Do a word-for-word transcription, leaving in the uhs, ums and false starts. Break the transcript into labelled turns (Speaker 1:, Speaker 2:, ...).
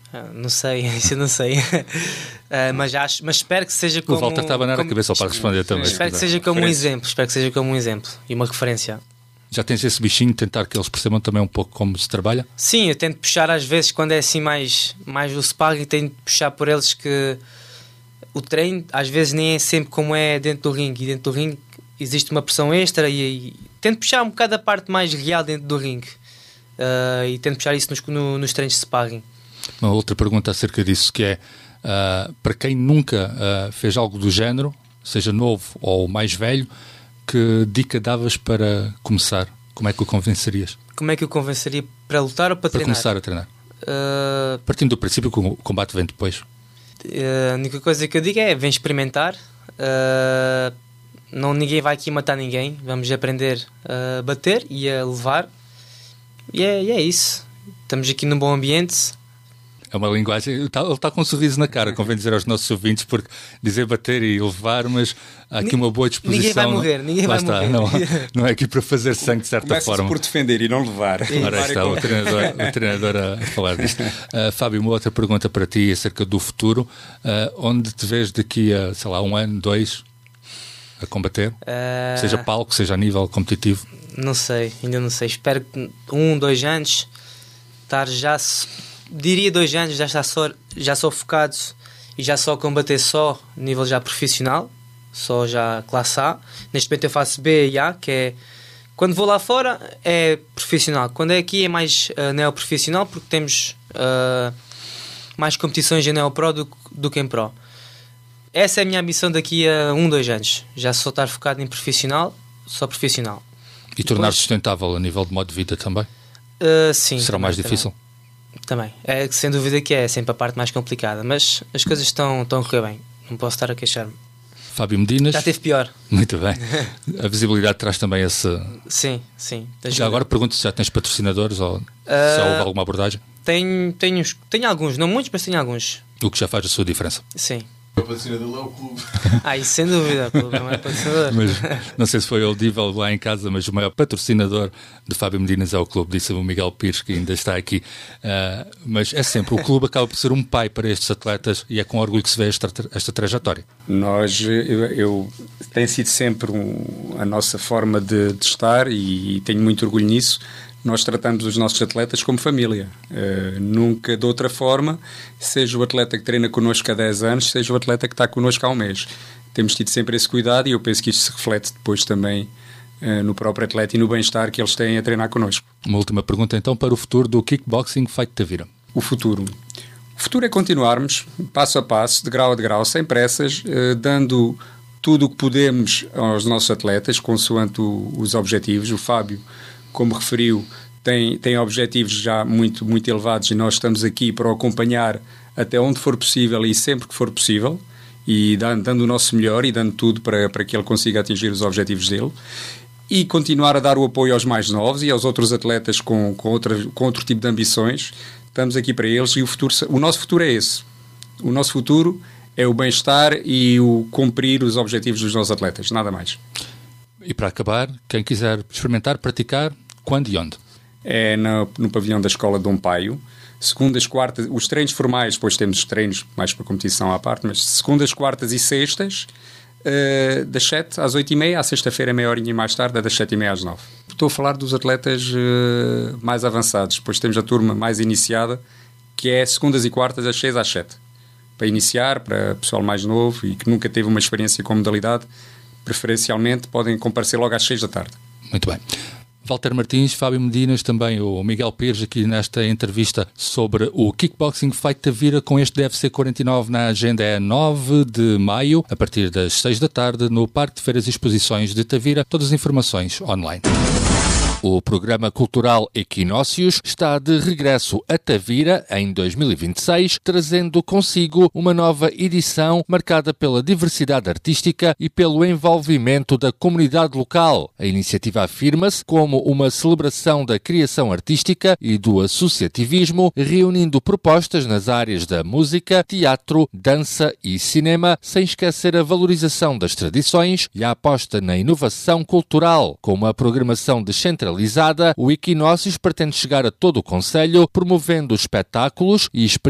Speaker 1: Ah, não sei, isso eu não sei. uh, mas, acho, mas espero que seja como...
Speaker 2: O Walter estava na
Speaker 1: como,
Speaker 2: cabeça para responder também.
Speaker 1: Espero que seja como um exemplo. Espero que seja como um exemplo e uma referência.
Speaker 2: Já tens esse bichinho de tentar que eles percebam também um pouco como se trabalha?
Speaker 1: Sim, eu tento puxar às vezes quando é assim mais, mais o sparring, tento puxar por eles que o treino às vezes nem é sempre como é dentro do ringue. E dentro do ringue existe uma pressão extra e, e tento puxar um bocado a parte mais real dentro do ringue. Uh, e tento puxar isso nos, no, nos treinos de sparring.
Speaker 2: Uma outra pergunta acerca disso que é, uh, para quem nunca uh, fez algo do género, seja novo ou mais velho, que dica davas para começar? Como é que o convencerias?
Speaker 1: Como é que eu convenceria para lutar ou para,
Speaker 2: para
Speaker 1: treinar?
Speaker 2: Para começar a treinar.
Speaker 1: Uh,
Speaker 2: Partindo do princípio que o combate vem depois.
Speaker 1: Uh, a única coisa que eu digo é, vem experimentar. Uh, não, ninguém vai aqui matar ninguém. Vamos aprender a bater e a levar. E é, e é isso. Estamos aqui num bom ambiente.
Speaker 2: É uma linguagem... Ele está, ele está com um sorriso na cara, convém dizer aos nossos ouvintes, porque dizer bater e levar, mas há aqui uma boa disposição.
Speaker 1: Ninguém vai morrer, ninguém vai
Speaker 2: está,
Speaker 1: morrer.
Speaker 2: Não, não é aqui para fazer sangue de certa
Speaker 3: Começa-se
Speaker 2: forma.
Speaker 3: por defender e não levar.
Speaker 2: Ora está o treinador, o treinador a falar disto. Uh, Fábio, uma outra pergunta para ti acerca do futuro. Uh, onde te vês daqui a, sei lá, um ano, dois, a combater?
Speaker 1: Uh...
Speaker 2: Seja palco, seja a nível competitivo?
Speaker 1: Não sei, ainda não sei. Espero que um, dois anos estar já... Diria dois anos, já está só, já só focado e já só combater só nível já profissional, só já classe A. Neste momento eu faço B e A, que é quando vou lá fora é profissional, quando é aqui é mais uh, neoprofissional, porque temos uh, mais competições em neopro do, do que em pro. Essa é a minha ambição daqui a um, dois anos, já só estar focado em profissional, só profissional.
Speaker 2: E tornar sustentável a nível de modo de vida também?
Speaker 1: Uh, sim.
Speaker 2: Será
Speaker 1: também,
Speaker 2: mais difícil?
Speaker 1: Também. Também, é sem dúvida que é sempre a parte mais complicada, mas as coisas estão, estão a correr bem, não posso estar a queixar-me.
Speaker 2: Fábio Medinas.
Speaker 1: Já teve pior.
Speaker 2: Muito bem. A visibilidade traz também esse...
Speaker 1: Sim, sim.
Speaker 2: Já agora pergunto se já tens patrocinadores ou uh, se houve alguma abordagem?
Speaker 1: Tenho, tenho, tenho alguns, não muitos, mas tenho alguns.
Speaker 2: O que já faz a sua diferença.
Speaker 1: Sim.
Speaker 4: O patrocinador é o clube.
Speaker 1: Ah, isso sem dúvida, o clube é o maior patrocinador.
Speaker 2: Mas, não sei se foi audível lá em casa, mas o maior patrocinador de Fábio Medinas é o clube, disse o Miguel Pires, que ainda está aqui. Uh, mas é sempre, o clube acaba por ser um pai para estes atletas e é com orgulho que se vê esta, esta trajetória.
Speaker 3: Nós, eu, eu tem sido sempre um, a nossa forma de, de estar e, e tenho muito orgulho nisso. Nós tratamos os nossos atletas como família, uh, nunca de outra forma, seja o atleta que treina connosco há dez anos, seja o atleta que está connosco há um mês. Temos tido sempre esse cuidado e eu penso que isto se reflete depois também uh, no próprio atleta e no bem-estar que eles têm a treinar connosco.
Speaker 2: Uma última pergunta então para o futuro do Kickboxing Fight Tavira.
Speaker 3: O futuro. O futuro é continuarmos, passo a passo, de grau a degrau, sem pressas, uh, dando tudo o que podemos aos nossos atletas, consoante o, os objetivos. O Fábio, como referiu, tem, tem objetivos já muito, muito elevados e nós estamos aqui para o acompanhar até onde for possível e sempre que for possível e dando, dando o nosso melhor e dando tudo para, para que ele consiga atingir os objetivos dele e continuar a dar o apoio aos mais novos e aos outros atletas com, com, outra, com outro tipo de ambições. Estamos aqui para eles e o, futuro, o nosso futuro é esse. O nosso futuro é o bem-estar e o cumprir os objetivos dos nossos atletas, nada mais.
Speaker 2: E para acabar, quem quiser experimentar, praticar, quando e onde?
Speaker 3: É no, no pavilhão da Escola Dom Paio. Segundas, quartas, os treinos formais, depois temos treinos mais para competição à parte, mas segundas, quartas e sextas, uh, das sete às oito e meia, à sexta-feira meia horinha mais tarde, é das sete e meia às nove. Estou a falar dos atletas uh, mais avançados, depois temos a turma mais iniciada, que é segundas e quartas, das seis às sete. Para iniciar, para pessoal mais novo e que nunca teve uma experiência com modalidade, preferencialmente podem comparecer logo às seis da tarde.
Speaker 2: Muito bem. Walter Martins, Fábio Medinas, também o Miguel Pires aqui nesta entrevista sobre o Kickboxing Fight Tavira com este D F C quarenta e nove na agenda. É nove de maio, a partir das seis da tarde, no Parque de Feiras e Exposições de Tavira. Todas as informações online. O programa cultural Equinócios está de regresso a Tavira em dois mil e vinte e seis, trazendo consigo uma nova edição marcada pela diversidade artística e pelo envolvimento da comunidade local. A iniciativa afirma-se como uma celebração da criação artística e do associativismo, reunindo propostas nas áreas da música, teatro, dança e cinema, sem esquecer a valorização das tradições e a aposta na inovação cultural. Com uma programação descentralizada, o Equinócios pretende chegar a todo o concelho, promovendo espetáculos e experiências